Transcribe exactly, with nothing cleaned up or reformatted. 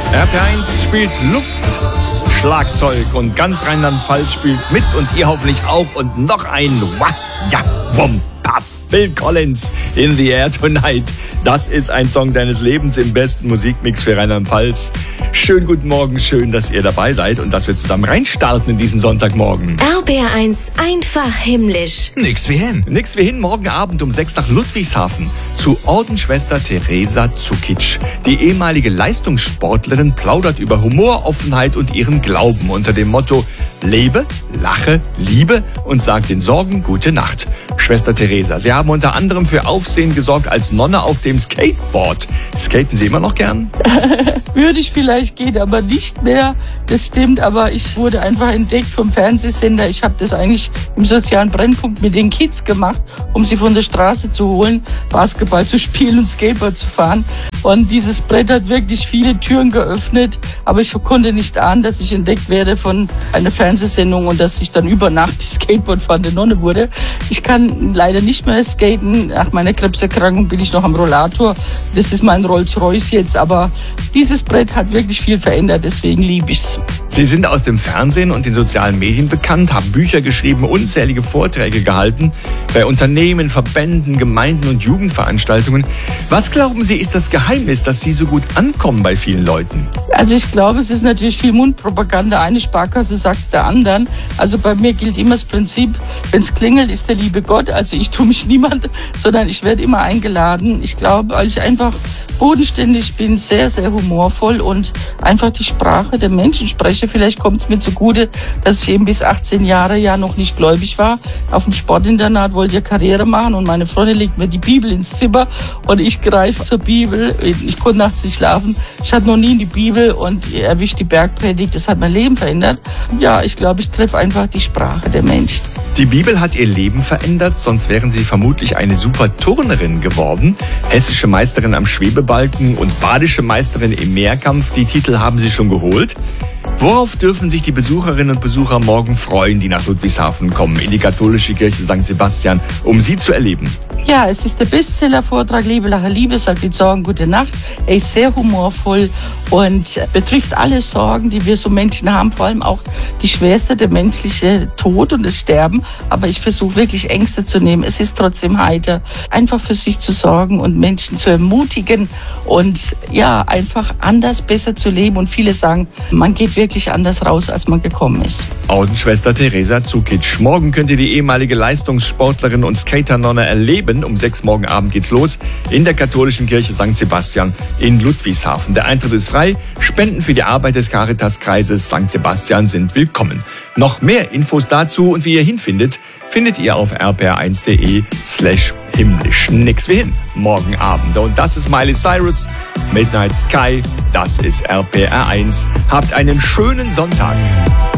R P eins spielt Luft, Schlagzeug und ganz Rheinland-Pfalz spielt mit und ihr hoffentlich auch und noch ein Wah, ja, Bum, Paff, Phil Collins, In the Air Tonight. Das ist ein Song deines Lebens im besten Musikmix für Rheinland-Pfalz. Schönen guten Morgen, schön, dass ihr dabei seid und dass wir zusammen reinstarten in diesen Sonntagmorgen. R B R eins, einfach himmlisch. Nix wie hin. Nix wie hin, morgen Abend um sechs nach Ludwigshafen zu Ordensschwester Theresa Zukic. Die ehemalige Leistungssportlerin plaudert über Humor, Offenheit und ihren Glauben unter dem Motto Lebe, lache, liebe und sag den Sorgen gute Nacht. Schwester Theresa, Sie haben unter anderem für Aufsehen gesorgt als Nonne auf dem Skateboard. Skaten Sie immer noch gern? Würde ich vielleicht gehen, aber nicht mehr. Das stimmt, aber ich wurde einfach entdeckt vom Fernsehsender. Ich habe das eigentlich im sozialen Brennpunkt mit den Kids gemacht, um sie von der Straße zu holen, Basketball zu spielen und Skateboard zu fahren. Und dieses Brett hat wirklich viele Türen geöffnet, aber ich konnte nicht ahnen, dass ich entdeckt werde von einer Fernsehsendung und dass ich dann über Nacht die Skateboardfahrende Nonne wurde. Ich kann leider nicht mehr skaten. Nach meiner Krebserkrankung bin ich noch am Rollator. Das ist mein Rolls-Royce jetzt, aber dieses Brett hat wirklich viel verändert, deswegen liebe ich es. Sie sind aus dem Fernsehen und den sozialen Medien bekannt, haben Bücher geschrieben, unzählige Vorträge gehalten, bei Unternehmen, Verbänden, Gemeinden und Jugendveranstaltungen. Was glauben Sie, ist das Geheimnis, dass Sie so gut ankommen bei vielen Leuten? Also ich glaube, es ist natürlich viel Mundpropaganda. Eine Sparkasse sagt es der anderen. Also bei mir gilt immer das Prinzip, wenn es klingelt, ist der liebe Gott. Also ich tue mich niemand, sondern ich werde immer eingeladen. Ich glaube, weil ich einfach bodenständig bin, sehr, sehr humorvoll und einfach die Sprache der Menschen spreche. Vielleicht kommt es mir zugute, dass ich eben bis achtzehn Jahre ja noch nicht gläubig war. Auf dem Sportinternat wollte ich Karriere machen und meine Freundin legt mir die Bibel ins Zimmer und ich greife zur Bibel. Ich konnte nachts nicht schlafen. Ich hatte noch nie die Bibel und erwischt die Bergpredigt. Das hat mein Leben verändert. Ja, ich glaube, ich treffe einfach die Sprache der Menschen. Die Bibel hat ihr Leben verändert, sonst wären Sie vermutlich eine super Turnerin geworden. Hessische Meisterin am Schwebebalken und badische Meisterin im Mehrkampf, die Titel haben Sie schon geholt. Worauf dürfen sich die Besucherinnen und Besucher morgen freuen, die nach Ludwigshafen kommen, in die katholische Kirche Sankt Sebastian, um Sie zu erleben? Ja, es ist der Bestseller-Vortrag Liebe, Lache, Liebe, sagt die Sorgen gute Nacht. Er ist sehr humorvoll und betrifft alle Sorgen, die wir so Menschen haben, vor allem auch die schwerste, der menschliche Tod und das Sterben. Aber ich versuche wirklich Ängste zu nehmen. Es ist trotzdem heiter, einfach für sich zu sorgen und Menschen zu ermutigen und ja, einfach anders, besser zu leben. Und viele sagen, man geht wirklich anders raus, als man gekommen ist. Ordensschwester Theresa Zukic. Morgen könnt ihr die ehemalige Leistungssportlerin und Skaternonne erleben. Um sechs morgen Abend geht's los in der katholischen Kirche Sankt Sebastian in Ludwigshafen. Der Eintritt ist frei. Spenden für die Arbeit des Caritas-Kreises Sankt Sebastian sind willkommen. Noch mehr Infos dazu und wie ihr hinfindet, findet ihr auf r p r eins punkt d e slash himmlisch. Nix wie hin. Morgen Abend. Und das ist Miley Cyrus, Midnight Sky. Das ist R P R eins. Habt einen schönen Sonntag.